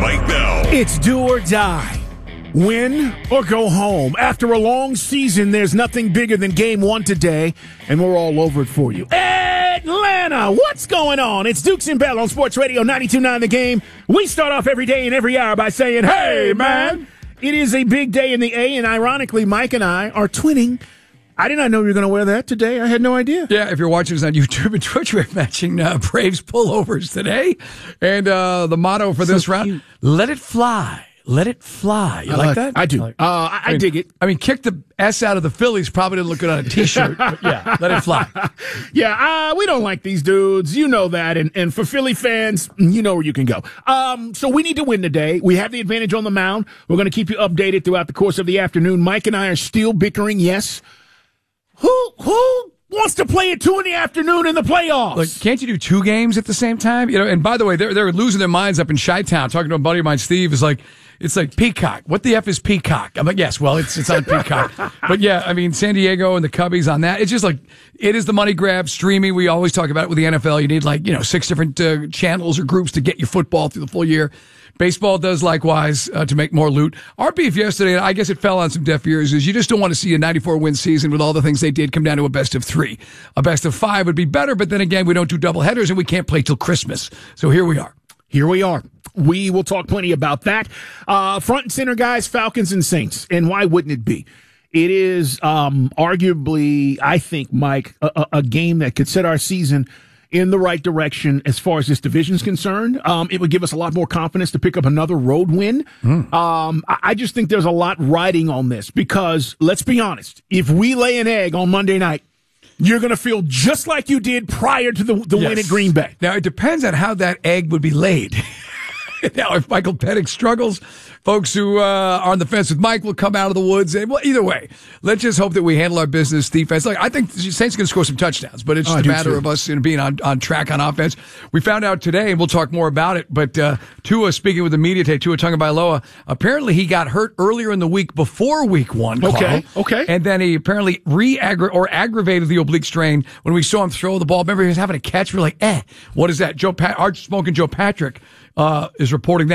Mike Bell. It's do or die. Win or go home. After a long season, there's nothing bigger than game one today, and we're all over it for you. Atlanta, what's going on? It's Dukes and Bell on Sports Radio 92.9 The Game. We start off every day and every hour by saying, hey, man, it is a big day in the A, and ironically, Mike and I are twinning. I did not know you were going to wear that today. I had no idea. Yeah, if you're watching us on YouTube and Twitch, we're matching Braves pullovers today. And the motto for this round, let it fly. Let it fly. You like that? I do. I dig it. I mean, kick the S out of the Phillies probably didn't look good on a T-shirt. But yeah, let it fly. Yeah, we don't like these dudes. You know that. And for Philly fans, you know where you can go. So we need to win today. We have the advantage on the mound. We're going to keep you updated throughout the course of the afternoon. Mike and I are still bickering, yes. Who wants to play at 2 in the afternoon in the playoffs? Look, can't you do 2 games at the same time? You know, and by the way, they're losing their minds up in Chi-Town. Talking to a buddy of mine, Steve, is like, it's like Peacock. What the F is Peacock? I'm like, yes, well, it's on Peacock. But yeah, I mean, San Diego and the Cubbies on that. It's just like, it is the money grab, streaming. We always talk about it with the NFL. You need 6 different channels or groups to get your football through the full year. Baseball does likewise to make more loot. Our beef yesterday, and I guess it fell on some deaf ears, is you just don't want to see a 94-win season with all the things they did come down to a best of 3. A best of 5 would be better, but then again, we don't do doubleheaders and we can't play till Christmas. So here we are. Here we are. We will talk plenty about that. Front and center, guys, Falcons and Saints. And why wouldn't it be? It is arguably, I think, Mike, a game that could set our season in the right direction as far as this division is concerned. It would give us a lot more confidence to pick up another road win. I just think there's a lot riding on this because, let's be honest, if we lay an egg on Monday night, you're going to feel just like you did prior to the win at Green Bay. Now, it depends on how that egg would be laid. Now, if Michael Penix struggles, folks who are on the fence with Mike will come out of the woods. And, well, either way, let's just hope that we handle our business defense. Like, I think the Saints are going to score some touchdowns, but it's just a matter of us being on track on offense. We found out today, and we'll talk more about it, but Tua, speaking with the media today, Tua Tagovailoa, apparently he got hurt earlier in the week before week 1, Carl. Okay. And then he apparently aggravated the oblique strain when we saw him throw the ball. Remember, he was having a catch. We're like, what is that? Arch Smoking Joe Patrick is reporting that.